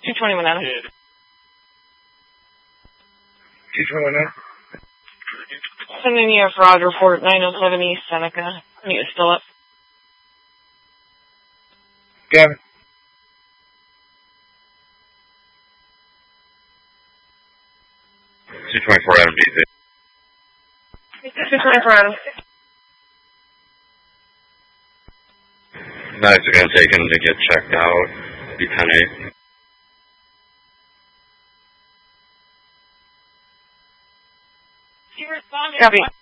221 Adam. 221 Adam. Sending you a fraud report, 907 East Seneca. I think it's still up. Gavin. 224 Adam DC. 224 Adam. Guys are going to take him to get checked out. Be 10-8. Copy.